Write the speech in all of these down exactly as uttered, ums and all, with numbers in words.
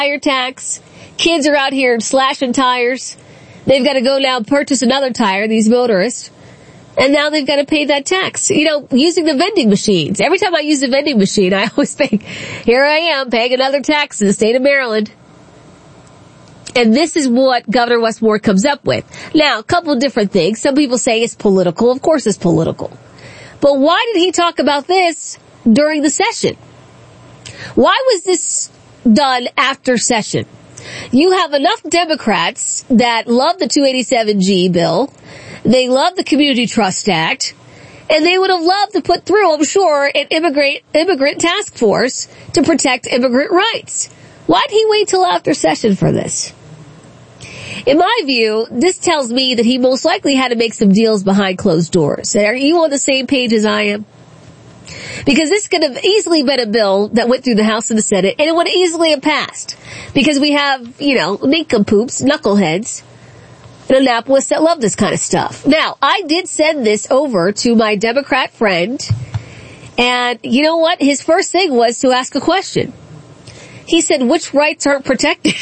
tire tax. Kids are out here slashing tires. They've got to go now purchase another tire, these motorists. And now they've got to pay that tax. You know, using the vending machines. Every time I use a vending machine, I always think, here I am paying another tax in the state of Maryland. And this is what Governor Wes Moore comes up with. Now, a couple of different things. Some people say it's political. Of course it's political. But why did he talk about this during the session? Why was this done after session? You have enough Democrats that love the two eighty-seven G bill. They love the Community Trust Act. And they would have loved to put through, I'm sure, an immigrant, immigrant task force to protect immigrant rights. Why'd he wait till after session for this? In my view, this tells me that he most likely had to make some deals behind closed doors. Are you on the same page as I am? Because this could have easily been a bill that went through the House and the Senate, and it would easily have passed. Because we have, you know, nincompoops, knuckleheads in Annapolis that love this kind of stuff. Now, I did send this over to my Democrat friend, and you know what? His first thing was to ask a question. He said, which rights aren't protected?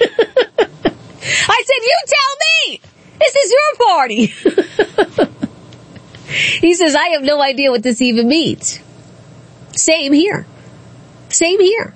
I said, you tell me! This is your party! He says, I have no idea what this even means. Same here. Same here.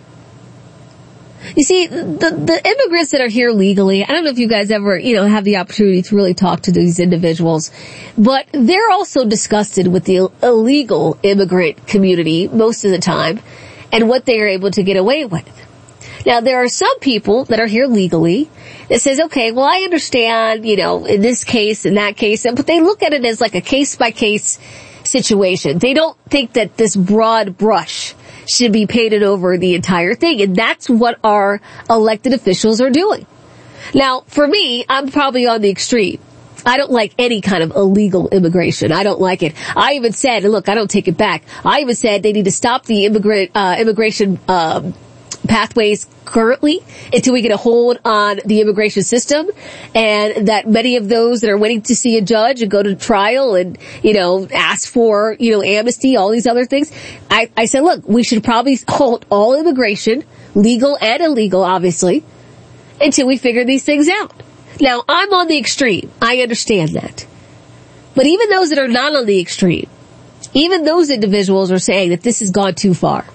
You see, the, the immigrants that are here legally, I don't know if you guys ever, you know, have the opportunity to really talk to these individuals, but they're also disgusted with the illegal immigrant community most of the time and what they are able to get away with. Now, there are some people that are here legally that says, okay, well, I understand, you know, in this case, in that case, but they look at it as like a case-by-case situation. They don't think that this broad brush should be painted over the entire thing, and that's what our elected officials are doing. Now, for me, I'm probably on the extreme. I don't like any kind of illegal immigration. I don't like it. I even said, and look, I don't take it back, I even said they need to stop the immigrant uh, immigration um pathways currently until we get a hold on the immigration system, and that many of those that are waiting to see a judge and go to trial and, you know, ask for, you know, amnesty, all these other things. I, I said, look, we should probably hold all immigration, legal and illegal, obviously, until we figure these things out. Now, I'm on the extreme. I understand that. But even those that are not on the extreme, even those individuals are saying that this has gone too far.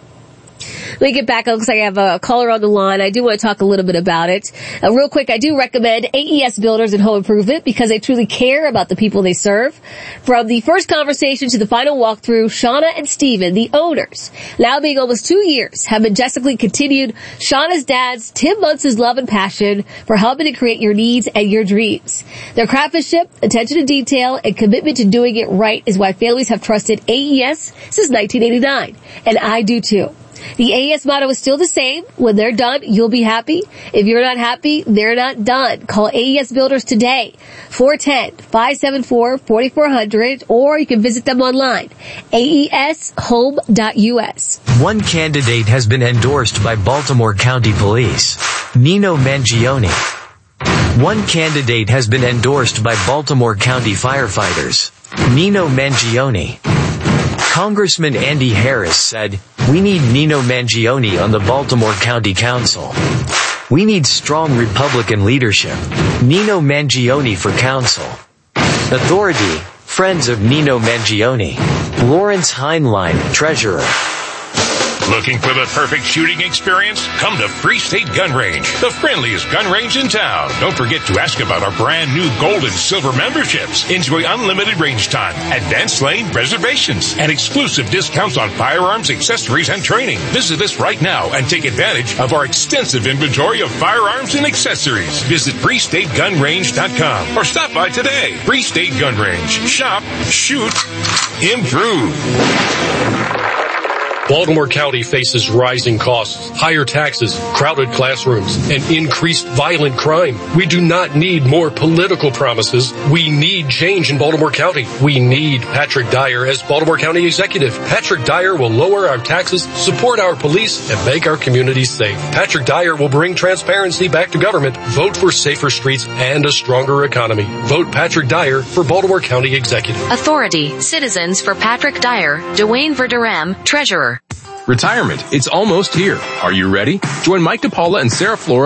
Let me get back. It looks like I have a caller on the line. I do want to talk a little bit about it. Uh, real quick, I do recommend A E S Builders and Home Improvement because they truly care about the people they serve. From the first conversation to the final walkthrough, Shauna and Steven, the owners, now being almost two years, have majestically continued Shauna's dad's Tim Muntz's love and passion for helping to create your needs and your dreams. Their craftsmanship, attention to detail, and commitment to doing it right is why families have trusted A E S since nineteen eighty-nine. And I do too. The A E S motto is still the same. When they're done, you'll be happy. If you're not happy, they're not done. Call A E S Builders today, four one zero, five seven four, four four zero zero, or you can visit them online, A E S home dot U S. One candidate has been endorsed by Baltimore County Police, Nino Mangione. One candidate has been endorsed by Baltimore County firefighters, Nino Mangione. Congressman Andy Harris said, "We need Nino Mangione on the Baltimore County Council. We need strong Republican leadership. Nino Mangione for council." Authority, Friends of Nino Mangione. Lawrence Heinlein, Treasurer. Looking for the perfect shooting experience? Come to Free State Gun Range, the friendliest gun range in town. Don't forget to ask about our brand new gold and silver memberships. Enjoy unlimited range time, advanced lane reservations, and exclusive discounts on firearms, accessories, and training. Visit us right now and take advantage of our extensive inventory of firearms and accessories. Visit free state gun range dot com or stop by today. Free State Gun Range. Shop, shoot, improve. Baltimore County faces rising costs, higher taxes, crowded classrooms, and increased violent crime. We do not need more political promises. We need change in Baltimore County. We need Patrick Dyer as Baltimore County Executive. Patrick Dyer will lower our taxes, support our police, and make our communities safe. Patrick Dyer will bring transparency back to government, vote for safer streets, and a stronger economy. Vote Patrick Dyer for Baltimore County Executive. Authority, Citizens for Patrick Dyer, Dwayne Verderame, Treasurer. Retirement, it's almost here. Are you ready? Join Mike DePaula and Sarah Flora